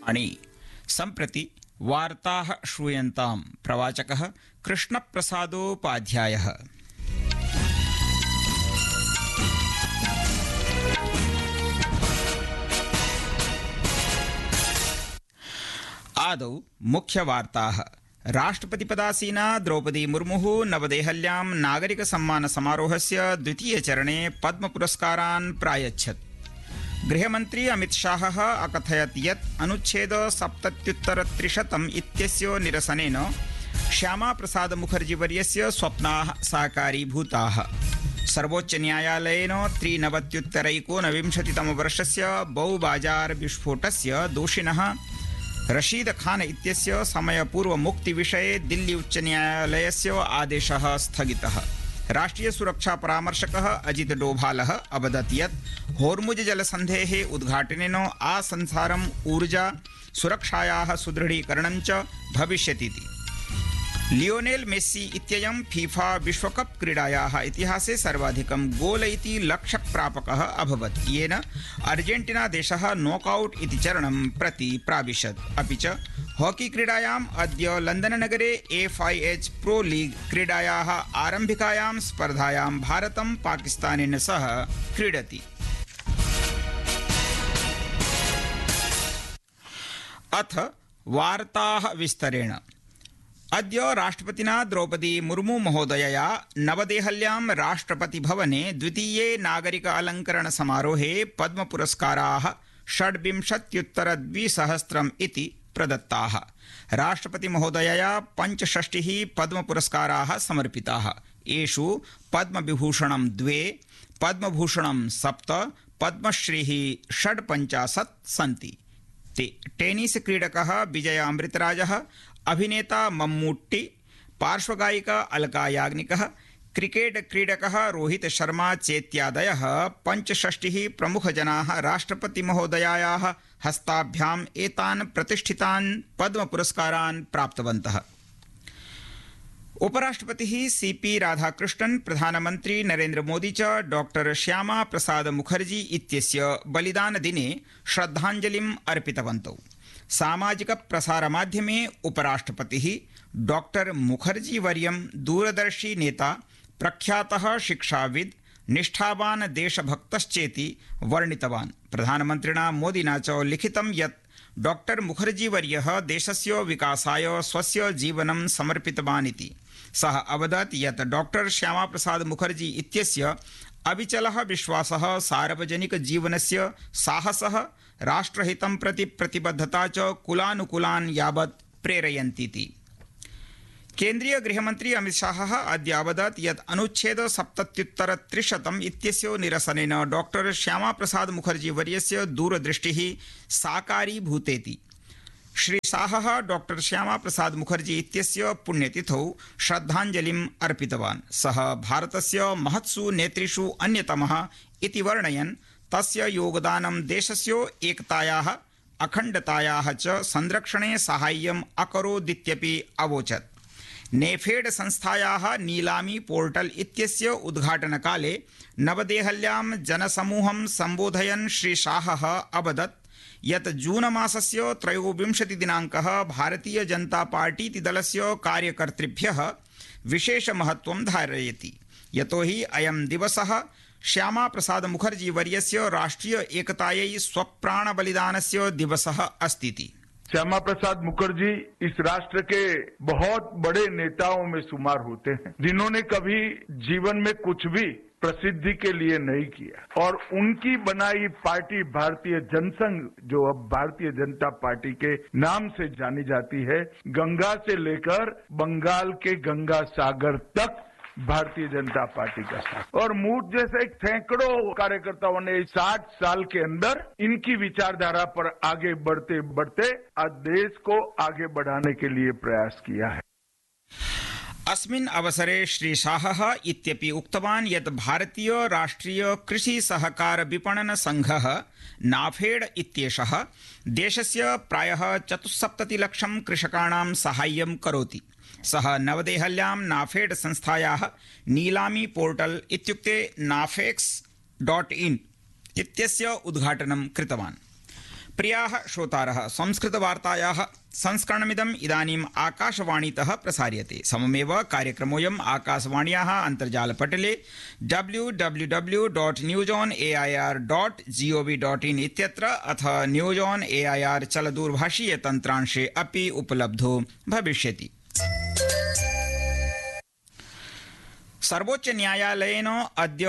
आणि सम्प्रति वार्ताः श्रूयन्तां प्रवाचकः कृष्णप्रसादोपाध्यायः। आदौ मुख्यवार्ताः। राष्ट्रपतिपदासीना द्रौपदी मुर्मुः नवदेहल्यां नागरिक सम्मान समारोहस्य द्वितीयचरणे पद्मपुरस्कारान् प्रायच्छत्। गृहमन्त्री अमित शाहः अकथयत् यत् अनुच्छेद 77 इत्यस्य निरसनेन श्यामाप्रसाद मुखर्जीवर्यस्य स्वप्नाः साकारीभूताः। सर्वोच्चन्यायालयेन 93-एकोनविंशतितमवर्षस्य बौबाजार विस्फोटस्य दोषिणः रशीद खान इत्यस्य समयपूर्वमुक्तिविषये दिल्ली उच्चन्यायालयस्य आदेशः स्थगितः। राष्ट्रीय सुरक्षा परामर्शकः अजित डोभालः अवदत् यत् होर्मुज जलसन्धेः उद्घाटनेन आसंसारम् ऊर्जा सुरक्षायाः सुदृढीकरणं च भविष्यतीति। लियोनेल मेस्सी इत्ययं फीफा विश्वकप क्रीडायाः इतिहासे सर्वाधिकं गोल इति लक्ष्यप्रापकः अभवत्, येन अर्जेन्टीना देशः नॉकआउट इति चरणं प्रति प्राविशत्। अपि च हॉकी क्रीडायाम् अद्य लन्दननगरे FIH प्रो लीग क्रीडायाः आरम्भिकायां स्पर्धायां भारतं पाकिस्तानेन सह क्रीडति। अथ वार्ताः विस्तरेण। अद्य राष्ट्रपतिना द्रौपदी मुर्मू महोदयया नवदेहल्यां राष्ट्रपतिभवने द्वितीये नागरिक अलङ्करण समारोहे पद्मपुरस्काराः 26,200 इति प्रदत्ताः। राष्ट्रपति महोदयया 65 पद्मपुरस्काराः समर्पिताः। येषु पद्मविभूषणं 2, पद्मभूषणं 7, पद्मश्रीः 56 सन्ति। टेनिस क्रीडकः विजय अमृतराजः, अभिनेता मम्मूट्टी, पार्श्वगायिका अलका याग्निकः, क्रिकेट क्रीडकः रोहित शर्मा चेत्यादयः 65 प्रमुखजनाः राष्ट्रपति महोदयायाः हस्ताभ्याम् एतान् प्रतिष्ठितान् पद्मपुरस्कारान् प्राप्तवन्तः। उपराष्ट्रपतिः CP राधाकृष्णन्, प्रधानमन्त्री नरेन्द्र मोदी च डॉक्टर श्यामा प्रसाद मुखर्जी इत्यस्य बलिदानदिने श्रद्धाञ्जलिम् अर्पितवन्तौ। सामाजिक प्रसारमाध्यमे उपराष्ट्रपतिः डॉक्टर मुखर्जी वर्यं दूरदर्शी नेता, प्रख्यातः शिक्षाविद्, निष्ठावान् देशभक्तश्चेति वर्णितवान्। प्रधानमन्त्रिणा मोदिना च लिखितं यत् डॉक्टर मुखर्जी वर्यः देशस्य विकासाय स्वस्य जीवनं समर्पितवान् इति। सः अवदत् यत् डॉक्टर श्यामा प्रसाद मुखर्जी इत्यस्य अविचलः विश्वासः, सार्वजनिक जीवनस्य साहसः, राष्ट्रहितं प्रति प्रतिबद्धता च कुलानुकुलान् यावत् प्रेरयन्तीति। केन्द्रीय गृहमन्त्री अमित शाहः अद्य अवदत् यत् अनुच्छेद 77 इत्यस्य निरसनेन डॉक्टर श्यामा प्रसाद मुखर्जी वर्यस्य दूरदृष्टिः साकारीभूतेति। श्री शाहः डॉक्टर श्यामा प्रसाद मुखर्जी इत्यस्य पुण्यतिथौ श्रद्धाञ्जलिम् अर्पितवान्। सः भारतस्य महत्सु नेतृषु अन्यतमः इति वर्णयन् तस्य योगदानं देशस्य एकतायाः, अखण्डतायाः च संरक्षणे साहाय्यम् अकरोदित्यपि अवोचत्। नेफेड संस्थायाः नीलामी पोर्टल इत्यस्य उद्घाटनकाले नवदेहल्यां जनसमूहं सम्बोधयन् श्री शाहः अवदत् यत् जून मासस्य 23 दिनाङ्कः भारतीय जनता पार्टी दलस्य कार्यकर्तृभ्यः विशेषमहत्त्वं धारयति, यतोहि अयं दिवसः श्यामा प्रसाद मुखर्जी वर्यस्य राष्ट्रीय एकतायै स्वप्राणबलिदानस्य दिवसः अस्ति। श्यामा प्रसाद मुखर्जी इस राष्ट्र के बहुत बड़े नेताओं में शुमार होते हैं, जिन्होंने कभी जीवन में कुछ भी प्रसिद्धि के लिए नहीं किया, और उनकी बनाई पार्टी भारतीय जनसंघ, जो अब भारतीय जनता पार्टी के नाम से जानी जाती है, गंगा से लेकर बंगाल के गंगा सागर तक भारतीय जनता पार्टी का साथ, और मूठ जैसे सैकड़ों कार्यकर्ताओं ने 60 साल के अंदर इनकी विचारधारा पर आगे बढ़ते बढ़ते आज देश को आगे बढ़ाने के लिए प्रयास किया है। अस्मिन् अवसरे श्री शाहः इत्यपि उक्तवान् यत् भारतीय राष्ट्रीय कृषि सहकार विपणन संघः नाफेड इत्येषः देशस्य प्रायः 74 लक्षं कृषकाणां साहाय्यं करोति। सः नवदेहल्यां नाफेड संस्थायाः नीलामी पोर्टल इत्युक्ते nafex.in इत्यस्य उद्घाटनं कृतवान्। प्रियाः श्रोतारः, संस्कृतवार्तायाः संस्करणमिदम् इदानीम् आकाशवाणीतः प्रसार्यते। सममेव कार्यक्रमोऽयम् आकाशवाण्याः अन्तर्जालपटले www.newsonair.gov.in इत्यत्र अथ न्यूज ऑन एआईआर चलदूरभाषीय तन्त्रांशे अपि उपलब्धो भविष्यति। सर्वोच्च न्यायालयेन अद्य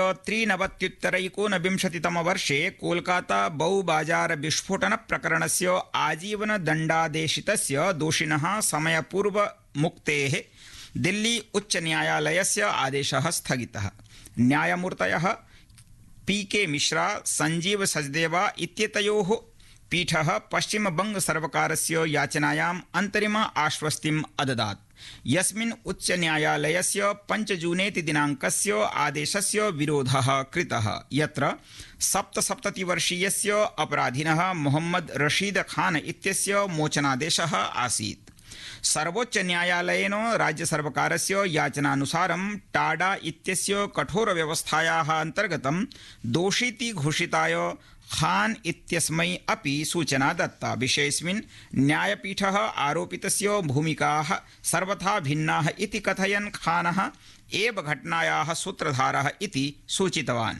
93-ऊनविंशतितमवर्षे कोलकाता बहुबाजार विस्फोटन प्रकरणस्य आजीवनदण्डादेशितस्य दोषिणः समयपूर्वमुक्तेः दिल्ली उच्च न्यायालयस्य आदेशः स्थगितः। न्यायमूर्तयः पीके मिश्रा, संजीव सचदेवा इत्येतयोः पीठः पश्चिमबंग सर्वकारस्य याचनायाम् अन्तरिम आश्वस्तिम् अददात्, यस्मिन् उच्च न्यायालयस्य 5 जूनेति दिनाङ्कस्य आदेशस्य विरोधः कृतः, यत्र 77-वर्षीयस्य अपराधिनः मोहम्मद रशीद खान इत्यस्य मोचनादेशः आसीत्। सर्वोच्च न्यायालयेन राज्यसर्वकारस्य याचनानुसारं टाडा इत्यस्य कठोरव्यवस्थायाः अन्तर्गतं दोषीति घोषिताय खान इत्यस्मै अपि सूचना दत्ता। विषयेऽस्मिन् न्यायपीठः आरोपितस्य भूमिकाः सर्वथा भिन्नाः इति कथयन् खानः एव घटनायाः सूत्रधारः इति सूचितवान्।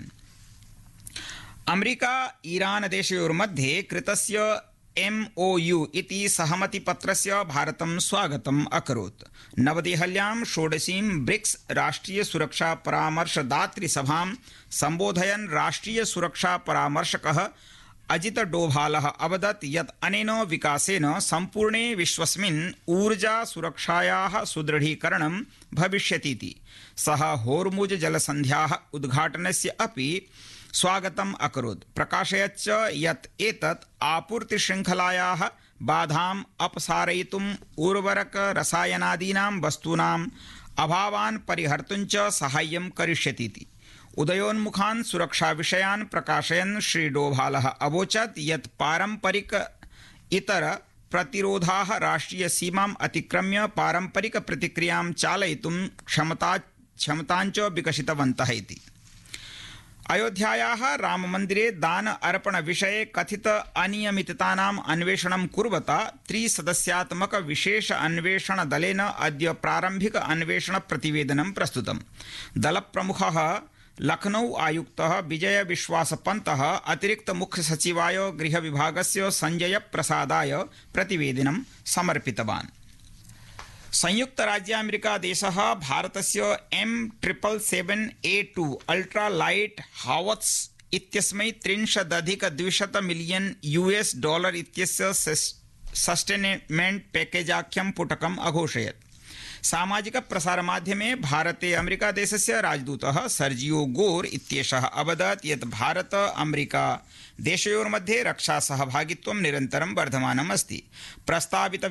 अमेरिका ईरान देशयोर्मध्ये कृतस्य MOU इति सहमतिपत्रस्य भारतं स्वागतम् अकरोत्। नवदेहल्यां 16वीं ब्रिक्स राष्ट्रिय सुरक्षा परामर्शदातृसभां सम्बोधयन् राष्ट्रिय सुरक्षा परामर्शकः अजित डोभालः अवदत् यत् अनेन विकासेन सम्पूर्णे विश्वस्मिन् ऊर्जा सुरक्षायाः सुदृढीकरणं भविष्यतीति। सः होर्मुज जलसन्ध्याः उद्घाटनस्य अपि स्वागतम् अकरोत्, प्रकाशयच्च यत् एतत् आपूर्तिशृङ्खलायाः बाधाम् अपसारयितुम् उर्वरक रसायनादीनां वस्तूनाम् अभावान् परिहर्तुं च साहाय्यं करिष्यतीति। उदयोन्मुखान् सुरक्षाविषयान् प्रकाशयन् श्री डोभालः अवोचत् यत् पारम्परिक इतर प्रतिरोधाः राष्ट्रिय सीमाम् अतिक्रम्य पारम्परिक प्रतिक्रियां चालयितुं क्षमताञ्च विकसितवन्तः इति। अयोध्यायाः राममन्दिरे दान अर्पण विषये कथित अनियमिततानाम् अन्वेषणं कुर्वता 3-सदस्यात्मक विशेष अन्वेषण दलेन अद्य प्रारम्भिक अन्वेषण प्रतिवेदनं प्रस्तुतम्। दलप्रमुखः लखनऊ आयुक्तः विजय विश्वास पन्तः अतिरिक्त मुख्य सचिवाय गृह विभागस्य संजय प्रसादाय प्रतिवेदनं समर्पितवान्। संयुक्त राज्य अमेरिका देशः भारतस्य M777A2 अल्ट्रा लाइट हावत्स इत्यस्मै $300 मिलियन इत्यस्य सस्टेनमेंट पैकेजाख्यं पुटकम् अघोषयत्। सामाजिक प्रसारमाध्यमे भारते अमेरिका देशस्य राजदूतः सर्जियो गोर इत्येषः अवदत् यत् भारत अमेरिका देशयोर्मध्ये रक्षा सहभागित्वं निरन्तरं वर्धमानम् अस्ति। प्रस्तावित